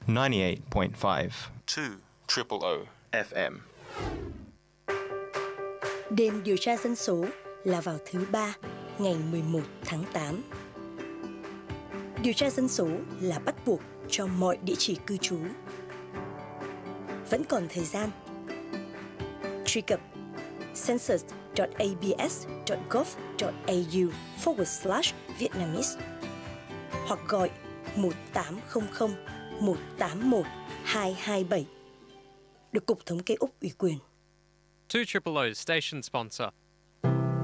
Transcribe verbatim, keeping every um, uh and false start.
ninety-eight point five two triple O F M. Đêm điều tra dân số là vào thứ ba, ngày mười một tháng tám. Điều tra dân số là bắt buộc cho mọi địa chỉ cư trú. Vẫn còn thời gian. Truy cập census.abs.gov.au forward slash Vietnamese hoặc gọi một tám không không một tám một hai hai bảy được Cục Thống kê Úc ủy quyền. two triple O station sponsor.